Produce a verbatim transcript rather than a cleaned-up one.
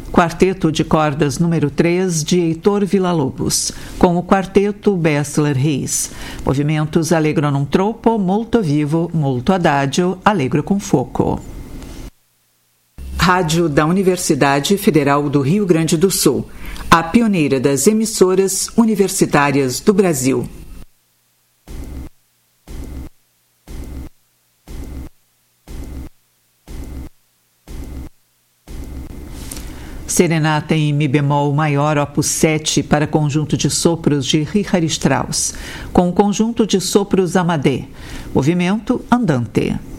Quarteto de cordas número três, de Heitor Villa-Lobos, com o quarteto Bessler Reis. Movimentos allegro non troppo, molto vivo, molto adagio, allegro com foco. Rádio da Universidade Federal do Rio Grande do Sul, a pioneira das emissoras universitárias do Brasil. Serenata em Mi bemol maior, opus sete, para conjunto de sopros de Richard Strauss, com o conjunto de sopros Amadé. Movimento andante.